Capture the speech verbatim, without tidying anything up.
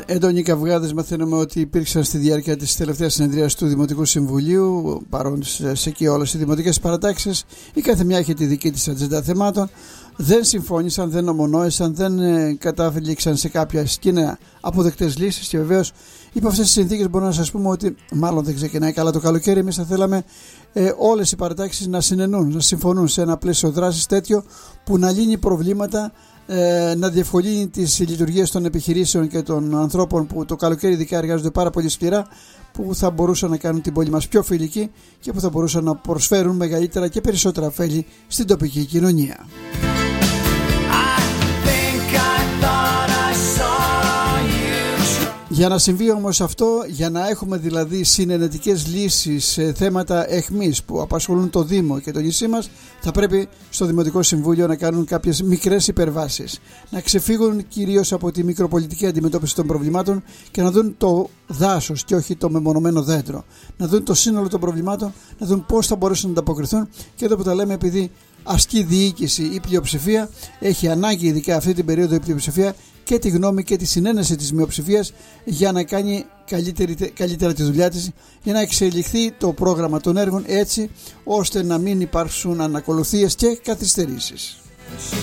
έντονοι καυγάδες μαθαίνουμε ότι υπήρξαν στη διάρκεια της τελευταίας συνεδρίας του Δημοτικού Συμβουλίου, παρόντες εκεί όλες οι δημοτικές παρατάξεις. Η κάθε μια έχει τη δική της ατζέντα θεμάτων. Δεν συμφώνησαν, δεν ομονόησαν, δεν ε, κατάφυλληξαν σε κάποιες κοινά αποδεκτές λύσεις. Και βεβαίως, υπό αυτές τις συνθήκες, μπορούμε να σας πούμε ότι μάλλον δεν ξεκινάει καλά το καλοκαίρι. Εμείς θα θέλαμε ε, όλες οι παρατάξεις να συνενούν, να συμφωνούν σε ένα πλαίσιο δράσης τέτοιο που να λύνει προβλήματα, ε, να διευκολύνει τις λειτουργίες των επιχειρήσεων και των ανθρώπων που το καλοκαίρι ειδικά εργάζονται πάρα πολύ σκληρά, που θα μπορούσαν να κάνουν την πόλη μας πιο φιλική και που θα μπορούσαν να προσφέρουν μεγαλύτερα και περισσότερα ωφέλη στην τοπική κοινωνία. Για να συμβεί όμως αυτό, για να έχουμε δηλαδή συνενετικές λύσεις σε θέματα αιχμής που απασχολούν το Δήμο και το νησί μας, θα πρέπει στο Δημοτικό Συμβούλιο να κάνουν κάποιες μικρές υπερβάσεις, να ξεφύγουν κυρίως από τη μικροπολιτική αντιμετώπιση των προβλημάτων και να δουν το δάσος και όχι το μεμονωμένο δέντρο, να δουν το σύνολο των προβλημάτων, να δουν πώς θα μπορέσουν να ανταποκριθούν. Και εδώ που τα λέμε, επειδή ασκεί διοίκηση η πλειοψηφία, έχει ανάγκη ειδικά αυτή την περίοδο η πλειοψηφία και τη γνώμη και τη συνένεση της μειοψηφίας για να κάνει καλύτερη, καλύτερα τη δουλειά της, για να εξελιχθεί το πρόγραμμα των έργων έτσι ώστε να μην υπάρξουν ανακολουθίες και καθυστερήσεις.